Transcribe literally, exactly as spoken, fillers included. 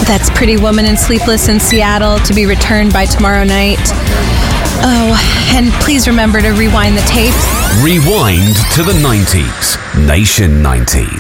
That's Pretty Woman and Sleepless in Seattle, to be returned by tomorrow night. Oh, and please remember to rewind the tape. Rewind to the nineties. Nation nineties.